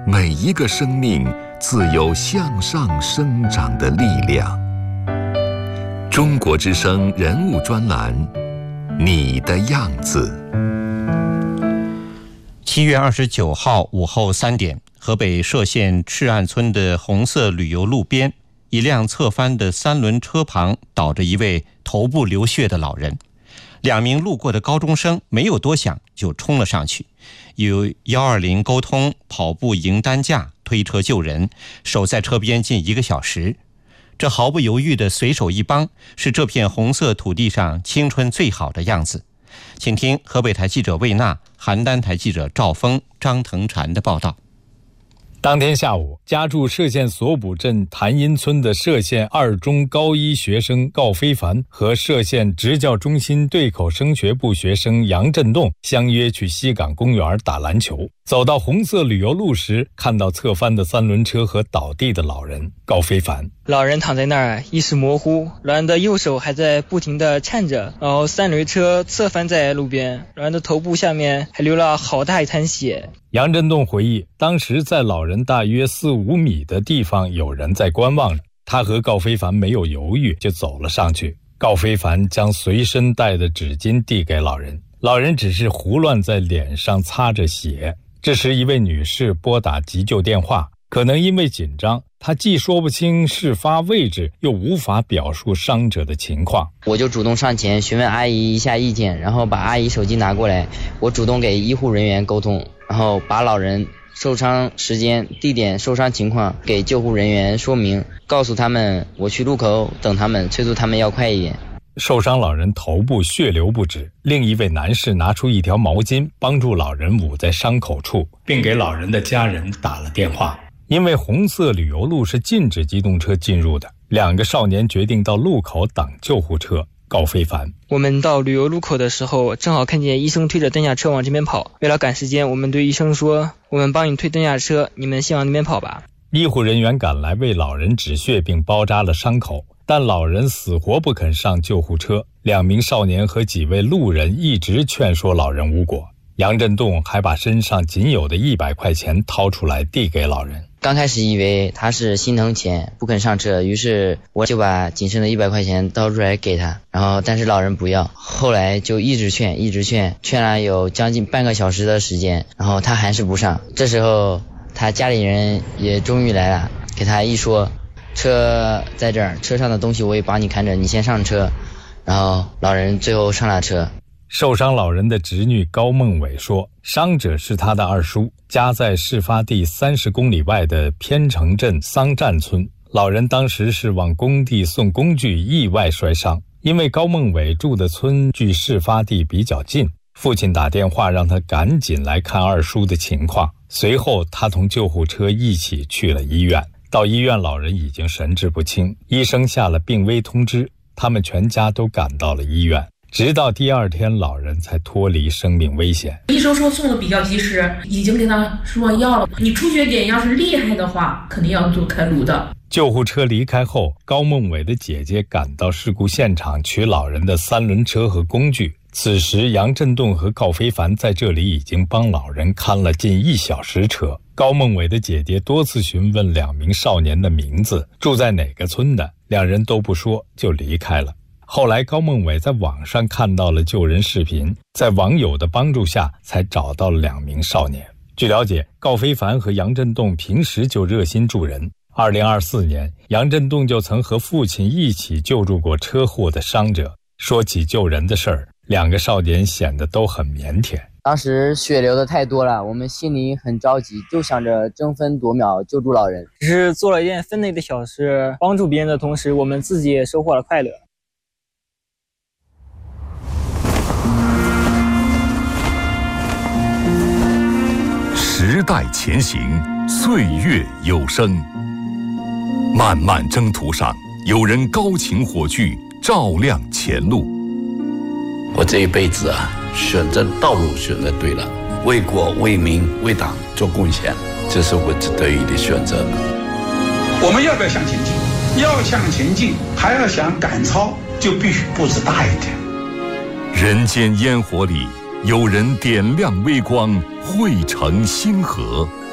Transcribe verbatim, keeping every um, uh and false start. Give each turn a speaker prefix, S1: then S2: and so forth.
S1: 每一个生命自有向上生长的力量。中国之声人物专栏，你的样子。
S2: 七月二十九号午后三点，河北涉县赤岸村的红色旅游路边，一辆侧翻的三轮车旁倒着一位头部流血的老人。两名路过的高中生没有多想就冲了上去，有一二零沟通、跑步迎担架、推车救人，守在车边近一个小时。这毫不犹豫的随手一帮，是这片红色土地上青春最好的样子。请听河北台记者魏娜、邯郸台记者赵峰、张腾禅的报道。
S3: 当天下午，家住涉县索卜镇谭阴村的涉县二中高一学生告非凡和涉县职教中心对口升学部学生杨振栋相约去西港公园打篮球。走到红色旅游路时，看到侧翻的三轮车和倒地的老人告非凡。
S4: 老人躺在那儿，意识模糊，老人的右手还在不停地颤着，然后三轮车侧翻在路边，老人的头部下面还流了好大一滩血。
S3: 杨振栋回忆，当时在老人大约四五米的地方有人在观望着，他和告非凡没有犹豫就走了上去。告非凡将随身带的纸巾递给老人，老人只是胡乱在脸上擦着血。这时一位女士拨打急救电话，可能因为紧张，她既说不清事发位置，又无法表述伤者的情况。
S5: 我就主动上前询问阿姨一下意见，然后把阿姨手机拿过来，我主动给医护人员沟通，然后把老人受伤时间、地点、受伤情况给救护人员说明，告诉他们我去路口等他们，催促他们要快一点。
S3: 受伤老人头部血流不止，另一位男士拿出一条毛巾帮助老人捂在伤口处，并给老人的家人打了电话。因为红色旅游路是禁止机动车进入的，两个少年决定到路口等救护车。告非凡，
S4: 我们到旅游路口的时候，正好看见医生推着担架车往这边跑，为了赶时间，我们对医生说，我们帮你推担架车，你们先往那边跑吧。
S3: 医护人员赶来为老人止血并包扎了伤口，但老人死活不肯上救护车，两名少年和几位路人一直劝说老人无果。杨振栋还把身上仅有的一百块钱掏出来递给老人。
S5: 刚开始以为他是心疼钱不肯上车，于是我就把仅剩的一百块钱掏出来给他，然后但是老人不要，后来就一直劝一直劝，劝了有将近半个小时的时间，然后他还是不上。这时候他家里人也终于来了，给他一说，车在这儿，车上的东西我也帮你看着，你先上车。然后老人最后上了车。
S3: 受伤老人的侄女高梦伟说，伤者是他的二叔，家在事发地三十公里外的偏城镇桑站村。老人当时是往工地送工具，意外摔伤。因为高梦伟住的村距事发地比较近，父亲打电话让他赶紧来看二叔的情况。随后他同救护车一起去了医院。到医院，老人已经神志不清，医生下了病危通知，他们全家都赶到了医院。直到第二天，老人才脱离生命危险。
S6: 医生说送的比较及时，已经跟他说要了，你出血点要是厉害的话，肯定要做开颅的。
S3: 救护车离开后，高梦伟的姐姐赶到事故现场取老人的三轮车和工具。此时杨振栋和告非凡在这里已经帮老人看了近一小时车。高梦伟的姐姐多次询问两名少年的名字，住在哪个村的，两人都不说就离开了。后来高梦伟在网上看到了救人视频，在网友的帮助下才找到了两名少年。据了解，告非凡和杨振栋平时就热心助人。二零二四年，杨振栋就曾和父亲一起救助过车祸的伤者。说起救人的事儿，两个少年显得都很腼腆。
S5: 当时血流的太多了，我们心里很着急，就想着争分夺秒救助老人。
S4: 只是做了一件分内的小事，帮助别人的同时，我们自己也收获了快乐。
S1: 时代前行，岁月有声。漫漫征途上，有人高擎火炬，照亮前路。
S7: 我这一辈子啊，选择道路选择对了，为国为民为党做贡献，这是我得以的选择。
S8: 我们要不要向前进？要向前进，还要想赶超，就必须步子大一点。
S1: 人间烟火里，有人点亮微光，汇成星河。